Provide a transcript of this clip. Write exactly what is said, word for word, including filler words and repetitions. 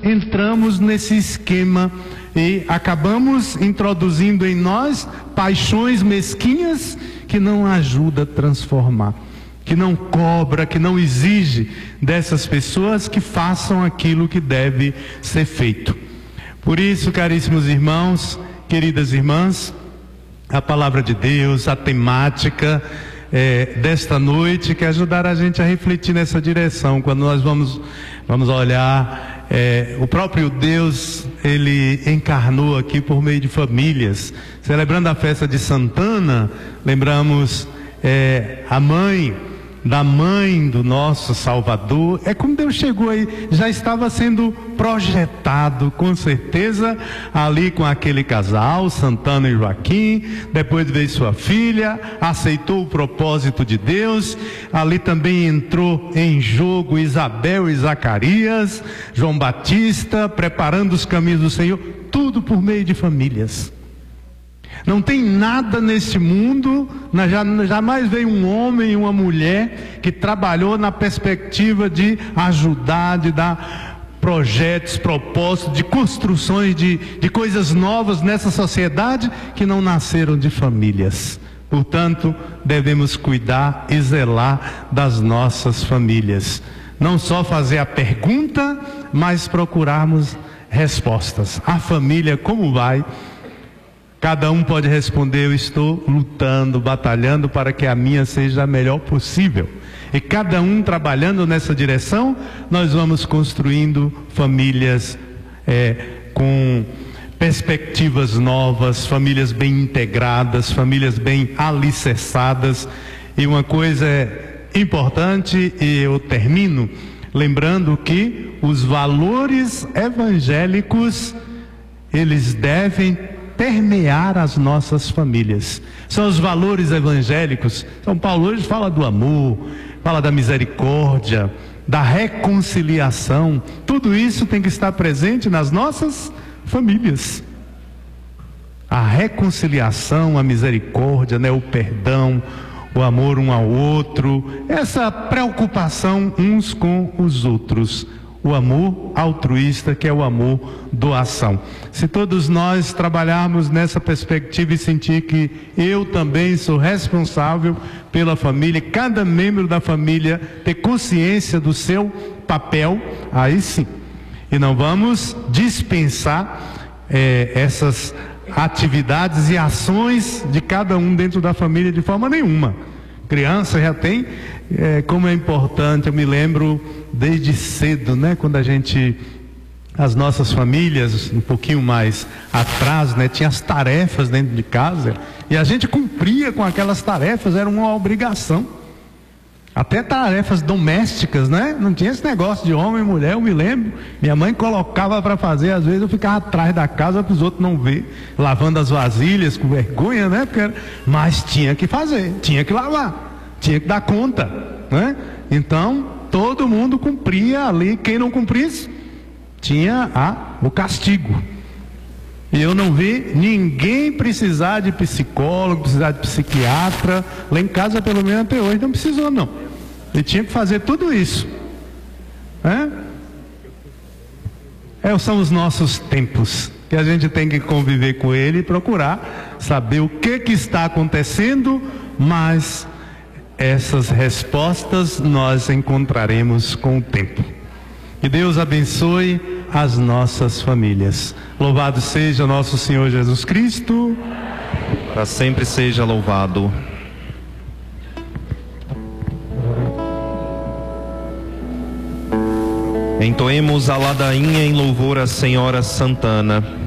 entramos nesse esquema e acabamos introduzindo em nós paixões mesquinhas que não ajudam a transformar, que não cobra, que não exige dessas pessoas que façam aquilo que deve ser feito. Por isso, caríssimos irmãos, queridas irmãs, a palavra de Deus, a temática é, desta noite, que ajudará a gente a refletir nessa direção, quando nós vamos, vamos olhar, é, o próprio Deus, Ele encarnou aqui por meio de famílias. Celebrando a festa de Santana, lembramos é, a mãe, da mãe do nosso Salvador. É como Deus chegou aí, já estava sendo projetado, com certeza, ali com aquele casal, Santana e Joaquim. Depois veio sua filha, aceitou o propósito de Deus. Ali também entrou em jogo Isabel e Zacarias, João Batista, preparando os caminhos do Senhor, tudo por meio de famílias. Não tem nada nesse mundo, jamais veio um homem e uma mulher que trabalhou na perspectiva de ajudar, de dar projetos, propósitos, de construções, de, de coisas novas nessa sociedade, que não nasceram de famílias. Portanto, devemos cuidar e zelar das nossas famílias. Não só fazer a pergunta, mas procurarmos respostas. A família, como vai? Cada um pode responder: eu estou lutando, batalhando para que a minha seja a melhor possível. E cada um trabalhando nessa direção, nós vamos construindo famílias é, com perspectivas novas, famílias bem integradas, famílias bem alicerçadas. E uma coisa é importante, e eu termino lembrando que os valores evangélicos, eles devem permear as nossas famílias. São os valores evangélicos. São Paulo hoje fala do amor, fala da misericórdia, da reconciliação. Tudo isso tem que estar presente nas nossas famílias. A reconciliação, a misericórdia, né, o perdão, o amor um ao outro, essa preocupação uns com os outros. O amor altruísta, que é o amor doação. Se todos nós trabalharmos nessa perspectiva e sentir que eu também sou responsável pela família, cada membro da família ter consciência do seu papel, aí sim. E não vamos dispensar é, essas atividades e ações de cada um dentro da família de forma nenhuma. Criança já tem, é, como é importante, eu me lembro desde cedo, né, quando a gente, as nossas famílias, um pouquinho mais atrás, né, tinha as tarefas dentro de casa, e a gente cumpria com aquelas tarefas, era uma obrigação. Até tarefas domésticas, né? Não tinha esse negócio de homem e mulher, eu me lembro. Minha mãe colocava para fazer, às vezes eu ficava atrás da casa para os outros não ver, lavando as vasilhas com vergonha, né? Porque era... Mas tinha que fazer, tinha que lavar, tinha que dar conta, né? Então, todo mundo cumpria ali. Quem não cumprisse, tinha a, o castigo. E eu não vi ninguém precisar de psicólogo, precisar de psiquiatra. Lá em casa, pelo menos até hoje, não precisou não. Ele tinha que fazer tudo isso. É? É, são os nossos tempos, que a gente tem que conviver com ele e procurar saber o que, que está acontecendo, mas essas respostas nós encontraremos com o tempo. Que Deus abençoe as nossas famílias. Louvado seja nosso Senhor Jesus Cristo. Para sempre seja louvado. Entoemos a ladainha em louvor à Senhora Santana.